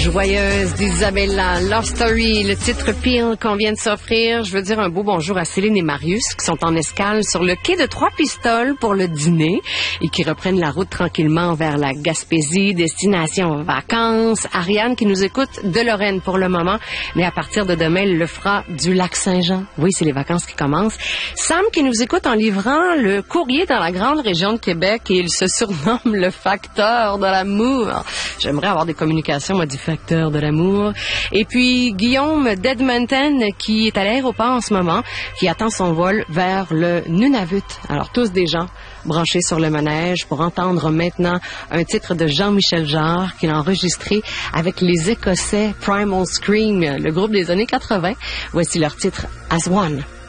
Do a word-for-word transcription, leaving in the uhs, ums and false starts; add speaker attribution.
Speaker 1: Joyeuse d'Isabella, Love Story, le titre Peel qu'on vient de s'offrir. Je veux dire un beau bonjour à Céline et Marius qui sont en escale sur le quai de Trois-Pistoles pour le dîner et qui reprennent la route tranquillement vers la Gaspésie, destination vacances. Ariane qui nous écoute de Lorraine pour le moment, mais à partir de demain, elle le fera du Lac-Saint-Jean. Oui, c'est les vacances qui commencent. Sam qui nous écoute en livrant le courrier dans la grande région de Québec et il se surnomme le facteur de l'amour. J'aimerais avoir des communications modifiées facteur de l'amour. Et puis, Guillaume d'Edmonton, qui est à l'aéroport en ce moment, qui attend son vol vers le Nunavut. Alors, tous des gens branchés sur le manège pour entendre maintenant un titre de Jean-Michel Jarre qu'il a enregistré avec les Écossais Primal Scream, le groupe des années quatre-vingt. Voici leur titre As One.